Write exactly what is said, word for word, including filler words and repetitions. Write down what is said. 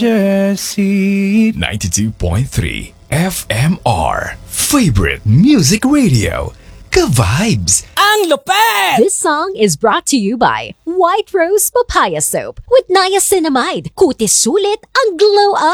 Jesse. ninety-two point three F M R. Favorite Music Radio. Ka-vibes! Ang lupet! This song is brought to you by White Rose Papaya Soap with niacinamide. Kutis sulit ang glow up.